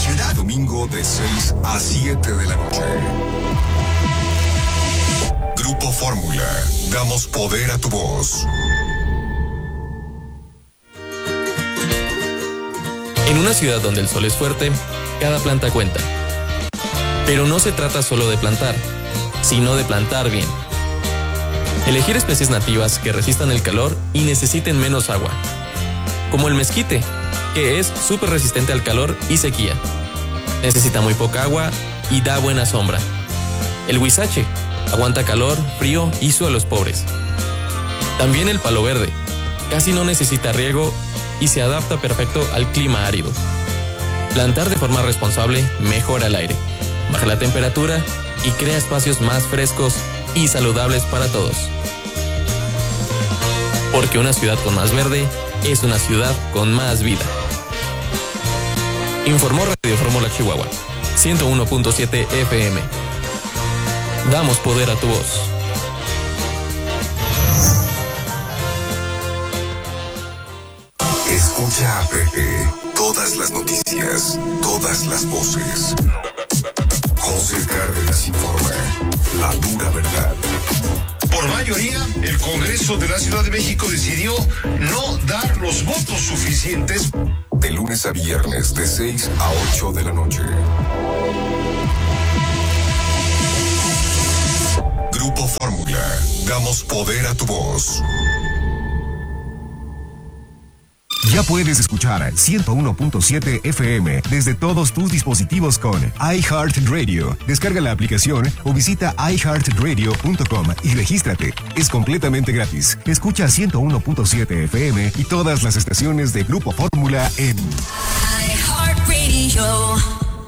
Domingo de 6 a 7 de la noche. Grupo Fórmula. Damos poder a tu voz. En una ciudad donde el sol es fuerte, cada planta cuenta. Pero no se trata solo de plantar, sino de plantar bien. Elegir especies nativas que resistan el calor y necesiten menos agua. Como el mezquite, que es súper resistente al calor y sequía. Necesita muy poca agua y da buena sombra. El huizache aguanta calor, frío y suelos pobres. También el palo verde. Casi no necesita riego y se adapta perfecto al clima árido. Plantar de forma responsable mejora el aire, baja la temperatura y crea espacios más frescos y saludables para todos. Porque una ciudad con más verde es una ciudad con más vida. Informó Radio Fórmula Chihuahua, 101.7 FM. Damos poder a tu voz. Escucha a Pepe. Todas las noticias, todas las voces. José Cárdenas informa. La dura verdad. Por mayoría, el Congreso de la Ciudad de México decidió no dar los votos suficientes. De lunes a viernes, de 6 a 8 de la noche. Grupo Fórmula. Damos poder a tu voz. Ya puedes escuchar 101.7 FM desde todos tus dispositivos con iHeartRadio. Descarga la aplicación o visita iHeartRadio.com y regístrate. Es completamente gratis. Escucha 101.7 FM y todas las estaciones de Grupo Fórmula en iHeartRadio.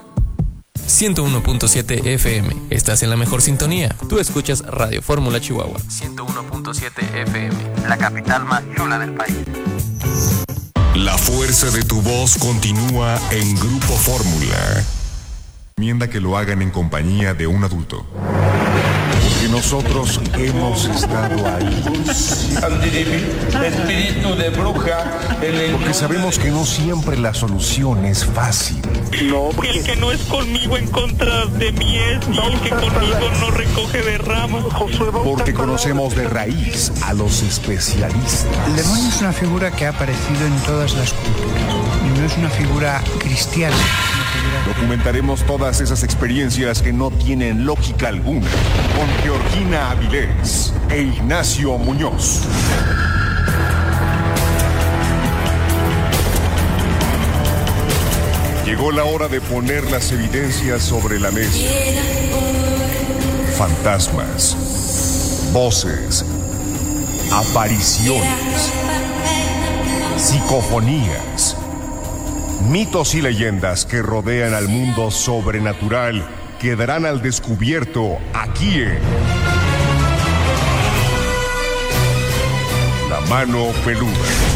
101.7 FM. Estás en la mejor sintonía. Tú escuchas Radio Fórmula Chihuahua. 101.7 FM. La capital más chula del país. La fuerza de tu voz continúa en Grupo Fórmula. Recomienda que lo hagan en compañía de un adulto. Porque nosotros hemos estado ahí. Espíritu de bruja. Porque sabemos que no siempre la solución es fácil. No, el que no es conmigo en contra de mí es, y el que conmigo no recoge de ramas. Porque conocemos de raíz a los especialistas. El demonio es una figura que ha aparecido en todas las culturas y no es una figura cristiana. Documentaremos todas esas experiencias que no tienen lógica alguna con Georgina Avilés e Ignacio Muñoz. Llegó la hora de poner las evidencias sobre la mesa. Fantasmas, voces, apariciones, psicofonías, mitos y leyendas que rodean al mundo sobrenatural quedarán al descubierto aquí en La Mano Peluda.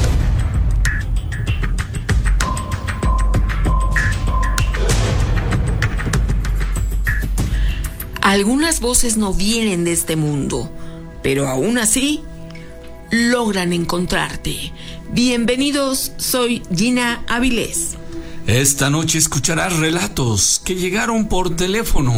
Algunas voces no vienen de este mundo, pero aún así logran encontrarte. Bienvenidos, soy Gina Avilés. Esta noche escucharás relatos que llegaron por teléfono.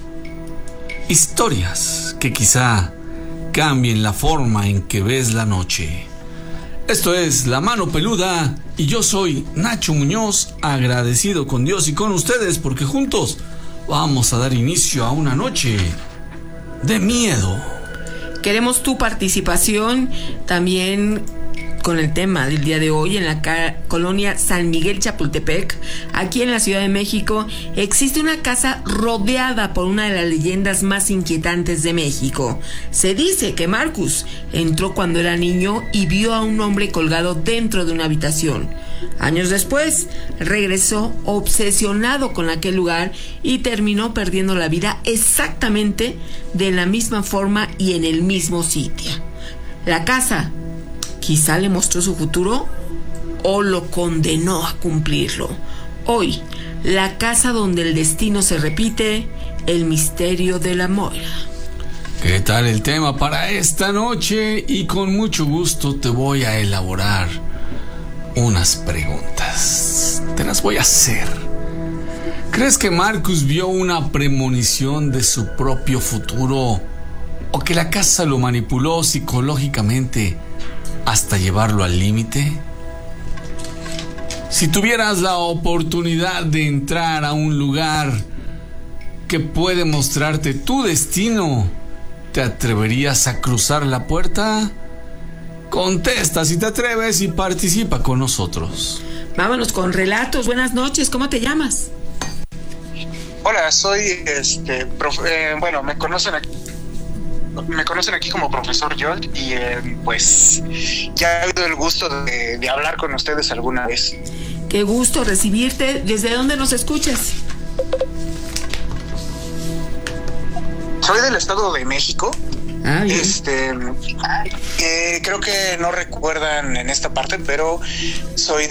Historias que quizá cambien la forma en que ves la noche. Esto es La Mano Peluda y yo soy Nacho Muñoz, agradecido con Dios y con ustedes porque juntos vamos a dar inicio a una noche de miedo. Queremos tu participación también con el tema del día de hoy. En la colonia San Miguel Chapultepec, aquí en la Ciudad de México, existe una casa rodeada por una de las leyendas más inquietantes de México. Se dice que Marcus entró cuando era niño y vio a un hombre colgado dentro de una habitación. Años después, regresó obsesionado con aquel lugar y terminó perdiendo la vida exactamente de la misma forma y en el mismo sitio. La casa quizá le mostró su futuro o lo condenó a cumplirlo. Hoy, la casa donde el destino se repite, el misterio de la Moira. ¿Qué tal el tema para esta noche? Y con mucho gusto te voy a elaborar unas preguntas. Te las voy a hacer. ¿Crees que Marcus vio una premonición de su propio futuro o que la casa lo manipuló psicológicamente hasta llevarlo al límite? Si tuvieras la oportunidad de entrar a un lugar que puede mostrarte tu destino, ¿te atreverías a cruzar la puerta? Contesta si te atreves y participa con nosotros. Vámonos con relatos. Buenas noches, ¿cómo te llamas? Hola, soy bueno, me conocen aquí como profesor Jolt y pues ya he tenido el gusto de hablar con ustedes alguna vez. Qué gusto recibirte. ¿Desde dónde nos escuchas? Soy del Estado de México. Ah, bien. Creo que no recuerdan en esta parte, pero soy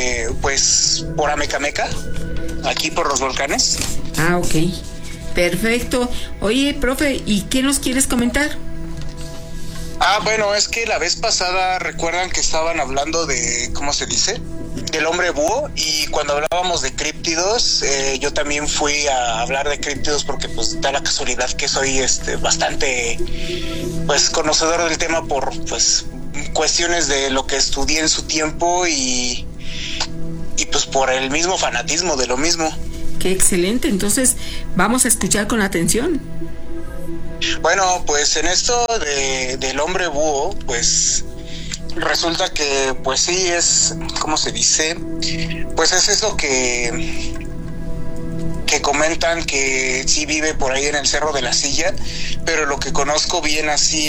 por Amecameca, aquí por los volcanes. Ah, ok. Perfecto. Oye, profe, ¿y qué nos quieres comentar? Bueno, es que la vez pasada recuerdan que estaban hablando de, ¿cómo se dice?, del hombre búho, y cuando hablábamos de críptidos, yo también fui a hablar de críptidos porque pues da la casualidad que soy bastante pues conocedor del tema por pues cuestiones de lo que estudié en su tiempo y pues por el mismo fanatismo de lo mismo. Qué excelente, entonces vamos a escuchar con atención. Bueno, pues en esto del hombre búho, pues resulta que pues sí es, ¿cómo se dice? Pues es eso que comentan que sí vive por ahí en el Cerro de la Silla, pero lo que conozco bien así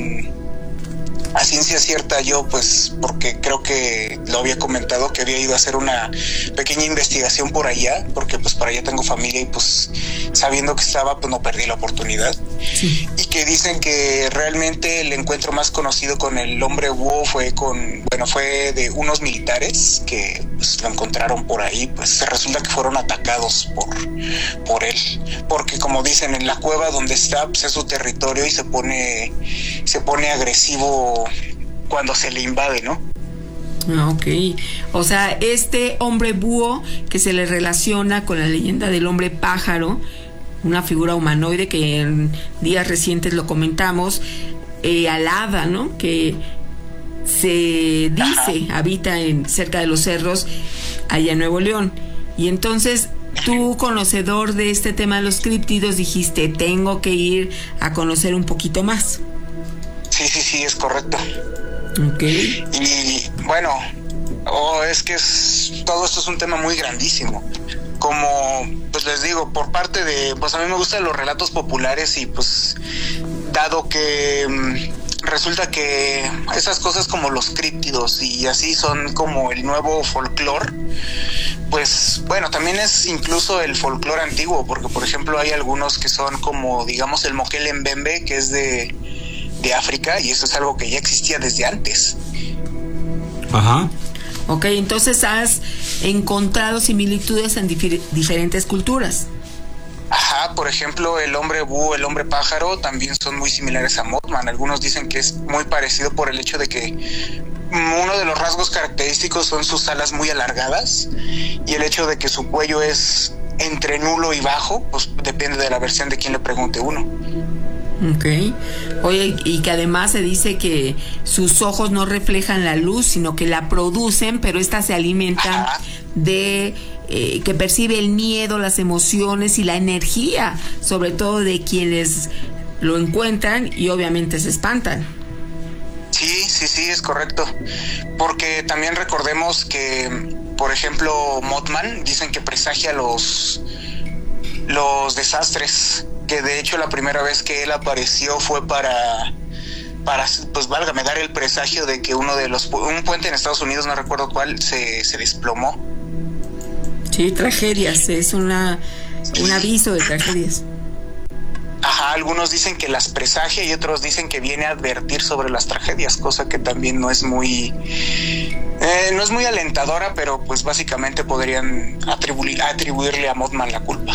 a ciencia cierta yo, pues porque creo que lo había comentado que había ido a hacer una pequeña investigación por allá, porque pues para allá tengo familia y pues sabiendo que estaba pues no perdí la oportunidad. Sí. Y que dicen que realmente el encuentro más conocido con el hombre búho fue de unos militares que pues lo encontraron por ahí, pues resulta que fueron atacados por él, porque como dicen en la cueva donde está pues es su territorio y se pone agresivo cuando se le invade, ¿no? Ok, o sea, este hombre búho que se le relaciona con la leyenda del hombre pájaro, una figura humanoide que en días recientes lo comentamos, alada, ¿no? Que se dice habita cerca de los cerros allá en Nuevo León. Y entonces tú, conocedor de este tema de los críptidos, dijiste, tengo que ir a conocer un poquito más. Sí, es correcto. Ok. Y bueno, es que todo esto es un tema muy grandísimo. Como pues les digo, por parte de, pues a mí me gustan los relatos populares y pues dado que resulta que esas cosas como los críptidos y así son como el nuevo folclore, pues bueno, también es incluso el folclore antiguo, porque por ejemplo hay algunos que son como digamos el Moquel Mbembe, que es de África, y eso es algo que ya existía desde antes. Ajá. Ok, entonces has encontrado similitudes en diferentes culturas. Ajá, por ejemplo, el hombre búho, el hombre pájaro también son muy similares a Mothman. Algunos dicen que es muy parecido por el hecho de que uno de los rasgos característicos son sus alas muy alargadas y el hecho de que su cuello es entre nulo y bajo, pues depende de la versión de quien le pregunte uno. Ok. Oye, y que además se dice que sus ojos no reflejan la luz, sino que la producen, pero esta se alimenta de que percibe el miedo, las emociones y la energía, sobre todo de quienes lo encuentran y obviamente se espantan. Sí, es correcto. Porque también recordemos que, por ejemplo, Mothman dicen que presagia los desastres, que de hecho la primera vez que él apareció fue para pues válgame, dar el presagio de que un puente en Estados Unidos, no recuerdo cuál, se desplomó. Sí, tragedias, es un aviso de tragedias. Ajá, algunos dicen que las presagia y otros dicen que viene a advertir sobre las tragedias, cosa que también no es muy alentadora, pero pues básicamente podrían atribuirle a Mothman la culpa.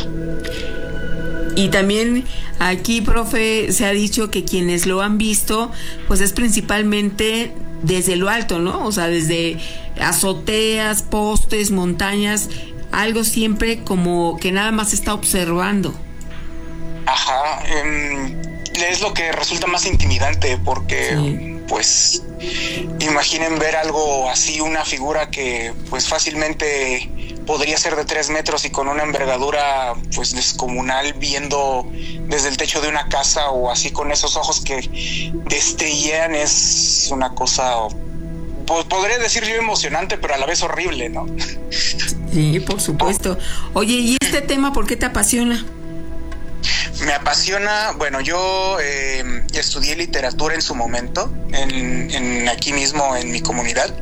Y también aquí, profe, se ha dicho que quienes lo han visto, pues es principalmente desde lo alto, ¿no? O sea, desde azoteas, postes, montañas, algo siempre como que nada más está observando. Ajá, es lo que resulta más intimidante porque pues imaginen ver algo así, una figura que pues fácilmente podría ser de 3 metros y con una envergadura pues descomunal, viendo desde el techo de una casa o así con esos ojos que destellan. Es una cosa, pues podría decir yo emocionante, pero a la vez horrible, ¿no? Sí, por supuesto. Oye, ¿y este tema por qué te apasiona? Me apasiona, bueno, yo estudié literatura en su momento, aquí mismo en mi comunidad,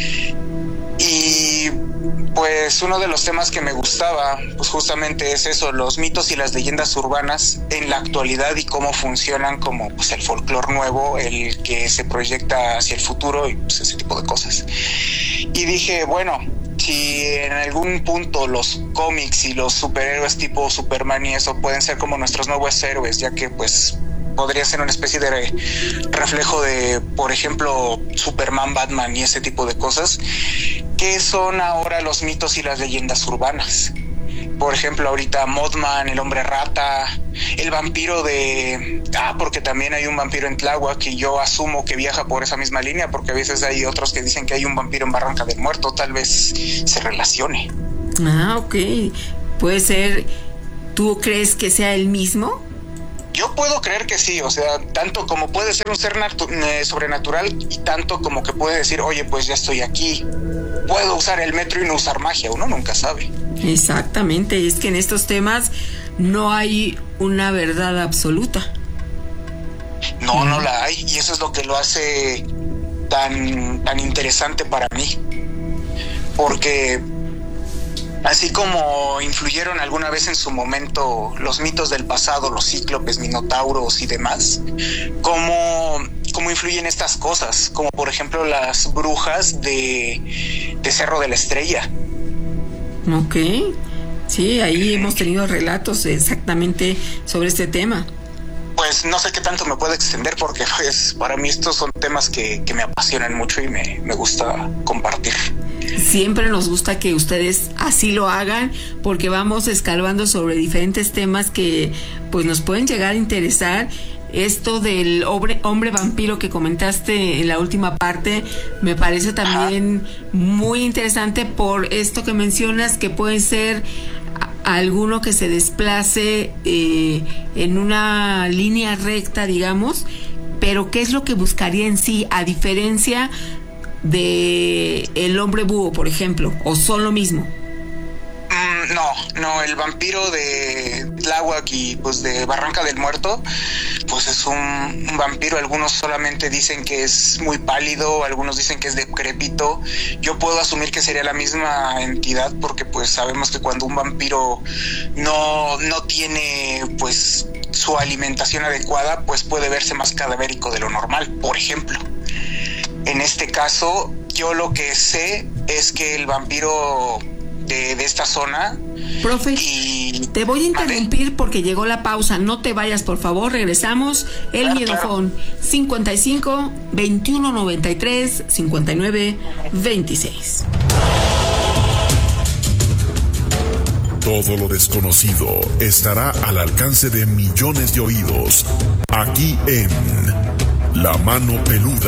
y pues uno de los temas que me gustaba, pues justamente es eso, los mitos y las leyendas urbanas en la actualidad y cómo funcionan como pues el folclore nuevo, el que se proyecta hacia el futuro y pues ese tipo de cosas. Y dije, bueno, si en algún punto los cómics y los superhéroes tipo Superman y eso pueden ser como nuestros nuevos héroes, ya que pues podría ser una especie de reflejo de, por ejemplo, Superman, Batman y ese tipo de cosas, ¿qué son ahora los mitos y las leyendas urbanas? Por ejemplo, ahorita Mothman, el hombre rata, el vampiro de... porque también hay un vampiro en Tláhuac que yo asumo que viaja por esa misma línea, porque a veces hay otros que dicen que hay un vampiro en Barranca del Muerto, tal vez se relacione. Ok. Puede ser... ¿Tú crees que sea el mismo? Yo puedo creer que sí, o sea, tanto como puede ser un ser sobrenatural y tanto como que puede decir, oye, pues ya estoy aquí, puedo usar el metro y no usar magia, uno nunca sabe. Exactamente, es que en estos temas no hay una verdad absoluta. No, no la hay, y eso es lo que lo hace tan interesante para mí, porque así como influyeron alguna vez en su momento los mitos del pasado, los cíclopes, minotauros y demás, cómo influyen estas cosas, como por ejemplo las brujas de Cerro de la Estrella. Ok, sí, ahí hemos tenido relatos exactamente sobre este tema. Pues no sé qué tanto me puedo extender porque pues para mí estos son temas que me apasionan mucho y me gusta compartir. Siempre nos gusta que ustedes así lo hagan porque vamos escarbando sobre diferentes temas que pues nos pueden llegar a interesar. Esto del hombre vampiro que comentaste en la última parte me parece también muy interesante por esto que mencionas, que puede ser alguno que se desplace en una línea recta, digamos, pero ¿qué es lo que buscaría en sí, a diferencia de el hombre búho, por ejemplo, o son lo mismo? No, el vampiro de Tláhuac y pues de Barranca del Muerto, pues es un vampiro. Algunos solamente dicen que es muy pálido, algunos dicen que es decrépito. Yo puedo asumir que sería la misma entidad porque pues sabemos que cuando un vampiro no tiene pues su alimentación adecuada, pues puede verse más cadavérico de lo normal, por ejemplo. En este caso, yo lo que sé es que el vampiro de esta zona... Profe, te voy a interrumpir porque llegó la pausa. No te vayas, por favor. Regresamos. El Miedofón 55 21 93 59 26. Todo lo desconocido estará al alcance de millones de oídos. Aquí en La Mano Peluda.